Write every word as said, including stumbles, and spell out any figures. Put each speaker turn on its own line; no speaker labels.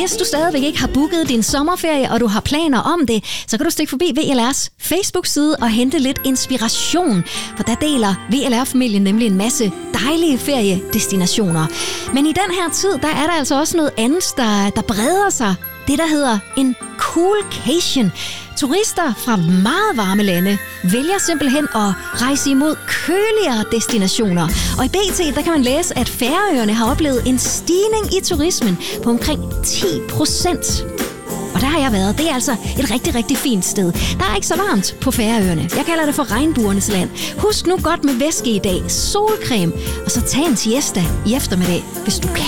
hvis du stadigvæk ikke har booket din sommerferie, og du har planer om det, så kan du stikke forbi V L R's Facebook-side og hente lidt inspiration. For der deler V L R-familien nemlig en masse dejlige feriedestinationer. Men i den her tid, der er der altså også noget andet, der, der breder sig. Det, der hedder en coolcation. Turister fra meget varme lande vælger simpelthen at rejse imod køligere destinationer. Og i B T, der kan man læse, at Færøerne har oplevet en stigning i turismen på omkring ti procent. Og der har jeg været. Det er altså et rigtig, rigtig fint sted. Der er ikke så varmt på Færøerne. Jeg kalder det for regnbuernes land. Husk nu godt med væske i dag, solcreme, og så tag en siesta i eftermiddag, hvis du kan.